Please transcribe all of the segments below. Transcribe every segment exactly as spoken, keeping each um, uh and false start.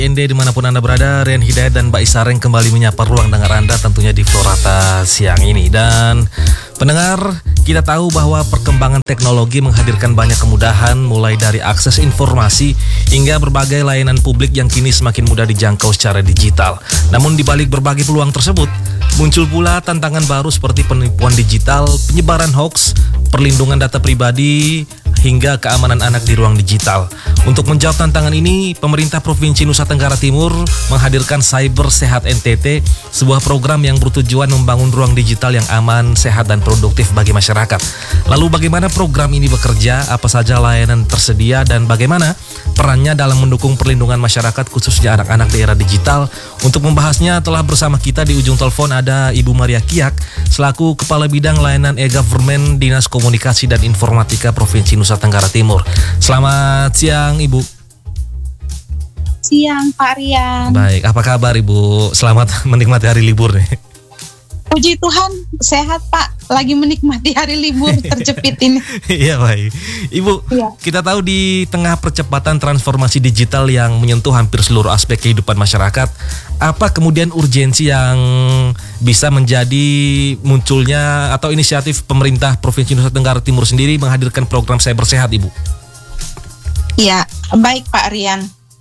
N D dimanapun Anda berada, Rian Hidayat dan Mbak Isareng kembali menyapa ruang dengar Anda tentunya di Florata siang ini. Dan pendengar, kita tahu bahwa perkembangan teknologi menghadirkan banyak kemudahan mulai dari akses informasi hingga berbagai layanan publik yang kini semakin mudah dijangkau secara digital. Namun di balik berbagai peluang tersebut, muncul pula tantangan baru seperti penipuan digital, penyebaran hoax, perlindungan data pribadi, hingga keamanan anak di ruang digital. Untuk menjawab tantangan ini, pemerintah Provinsi Nusa Tenggara Timur menghadirkan Cyber Sehat N T T, sebuah program yang bertujuan membangun ruang digital yang aman, sehat, dan produktif bagi masyarakat. Lalu bagaimana program ini bekerja, apa saja layanan tersedia, dan bagaimana perannya dalam mendukung perlindungan masyarakat khususnya anak-anak di era digital? Untuk membahasnya telah bersama kita di ujung telepon ada Ibu Maria Kiak selaku Kepala Bidang Layanan E-Government Dinas Komunikasi dan Informatika Provinsi Nusa Tenggara Timur. Selamat siang Ibu. Siang Pak Rian. Baik, apa kabar Ibu? Selamat menikmati hari libur nih. Puji Tuhan, sehat Pak. Lagi menikmati hari libur terjepit ini. Iya baik. Ibu, ya. Kita tahu di tengah percepatan transformasi digital yang menyentuh hampir seluruh aspek kehidupan masyarakat, apa kemudian urgensi yang bisa menjadi munculnya atau inisiatif pemerintah Provinsi Nusa Tenggara Timur sendiri menghadirkan program Cyber Sehat, Ibu? Iya, baik Pak Rian.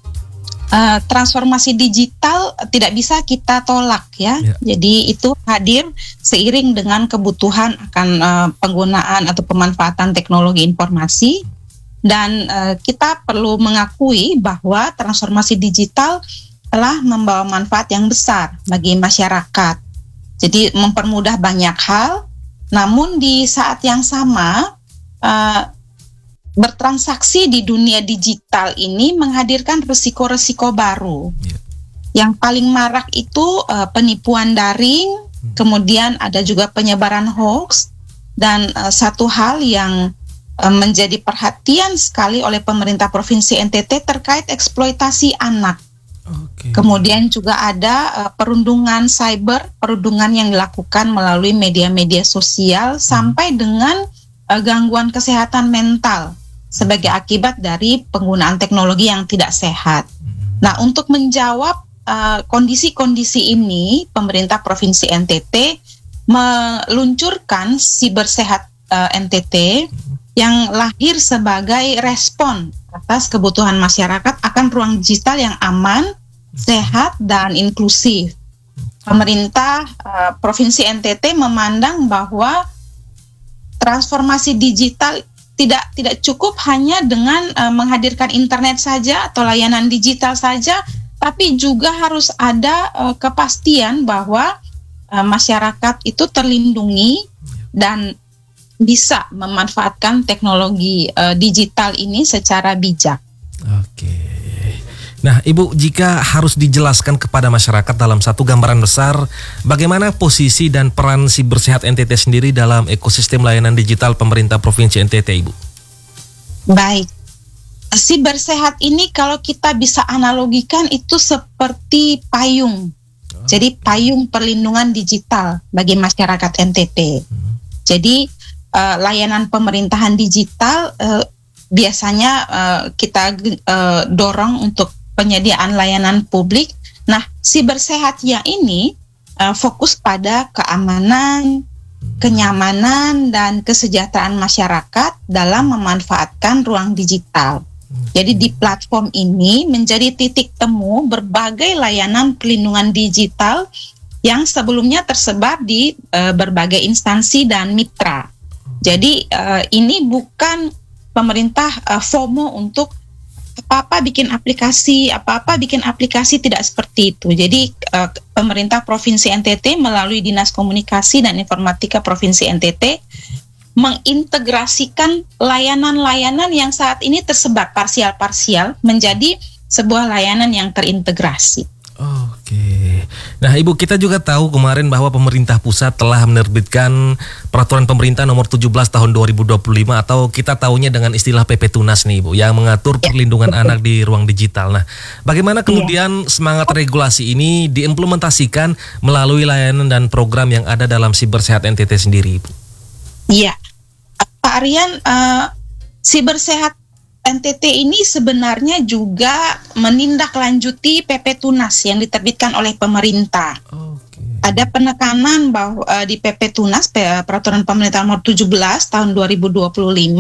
Uh, transformasi digital tidak bisa kita tolak ya. ya. Jadi itu hadir seiring dengan kebutuhan akan uh, penggunaan atau pemanfaatan teknologi informasi, dan uh, kita perlu mengakui bahwa transformasi digital telah membawa manfaat yang besar bagi masyarakat. Jadi mempermudah banyak hal, namun di saat yang sama uh, bertransaksi di dunia digital ini menghadirkan resiko-resiko baru. Yeah. Yang paling marak itu uh, penipuan daring, hmm. kemudian ada juga penyebaran hoax, dan uh, satu hal yang uh, menjadi perhatian sekali oleh pemerintah Provinsi N T T terkait eksploitasi anak. Okay. Kemudian juga ada uh, perundungan cyber, perundungan yang dilakukan melalui media-media sosial, hmm. sampai dengan uh, gangguan kesehatan mental sebagai akibat dari penggunaan teknologi yang tidak sehat. Nah, untuk menjawab uh, kondisi-kondisi ini, pemerintah Provinsi N T T meluncurkan Cyber Sehat uh, N T T yang lahir sebagai respon atas kebutuhan masyarakat akan ruang digital yang aman, sehat, dan inklusif. Pemerintah uh, Provinsi N T T memandang bahwa transformasi digital tidak tidak cukup hanya dengan uh, menghadirkan internet saja atau layanan digital saja, tapi juga harus ada uh, kepastian bahwa uh, masyarakat itu terlindungi dan bisa memanfaatkan teknologi uh, digital ini secara bijak. Oke. Nah, Ibu, jika harus dijelaskan kepada masyarakat dalam satu gambaran besar, bagaimana posisi dan peran Cyber Sehat N T T sendiri dalam ekosistem layanan digital pemerintah Provinsi N T T, Ibu? Baik, Cyber Sehat ini kalau kita bisa analogikan itu seperti payung. Oh. Jadi payung perlindungan digital bagi masyarakat N T T. Hmm. Jadi uh, layanan pemerintahan digital uh, biasanya uh, kita uh, dorong untuk penyediaan layanan publik. Nah, Cyber Sehat ya ini uh, fokus pada keamanan, kenyamanan, dan kesejahteraan masyarakat dalam memanfaatkan ruang digital. Jadi di platform ini menjadi titik temu berbagai layanan perlindungan digital yang sebelumnya tersebar di uh, berbagai instansi dan mitra. Jadi uh, ini bukan pemerintah uh, FOMO untuk apa-apa bikin aplikasi, apa-apa bikin aplikasi, tidak seperti itu. Jadi uh, pemerintah Provinsi N T T melalui Dinas Komunikasi dan Informatika Provinsi N T T mengintegrasikan layanan-layanan yang saat ini tersebar parsial-parsial menjadi sebuah layanan yang terintegrasi. Oke. Nah, Ibu, kita juga tahu kemarin bahwa pemerintah pusat telah menerbitkan peraturan pemerintah nomor tujuh belas tahun dua ribu dua puluh lima atau kita tahunya dengan istilah P P Tunas nih, Ibu, yang mengatur ya, perlindungan betul. anak di ruang digital. Nah, bagaimana kemudian ya. semangat regulasi ini diimplementasikan melalui layanan dan program yang ada dalam Cyber Sehat N T T sendiri, Ibu? Iya. Pak Rian, uh, Cyber Sehat N T T ini sebenarnya juga menindaklanjuti P P Tunas yang diterbitkan oleh pemerintah. Okay. Ada penekanan bahwa uh, di P P Tunas, Peraturan Pemerintah Nomor tujuh belas Tahun dua ribu dua puluh lima